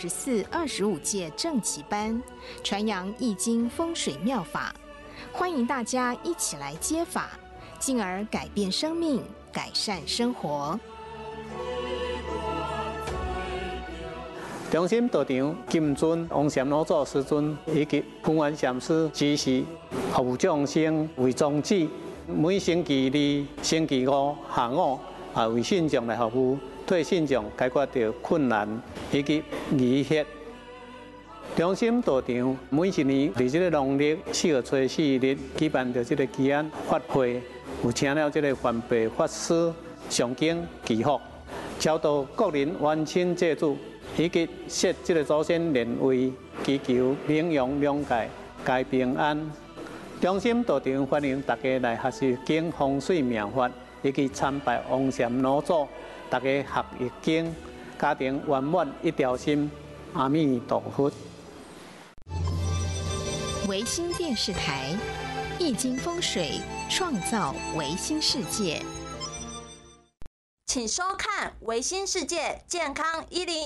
24、25届正旗班，传扬易经风水妙法，欢迎大家一起来接法，进而改变生命，改善生活。 中心道场金尊王禅老祖师尊以及普元禅师指示，服务众生为宗旨。每星期二、星期五下午，为信众来服务，替信众解决掉困难以及疑惑。中心道场每一年伫这个农历4月初4日举办着这个祈安法会，有请了这个环白法师上经祈福，超度国人冤亲债主。以及设这个祖先灵位，祈求名扬两界，皆平安。中心道场欢迎大家来学习经风水妙法，以及参拜王禅老祖，大家学易经，家庭圆满一条心。阿弥陀佛。 维新电视台，易经风水，创造维新世界。 请收看《维新世界健康101》。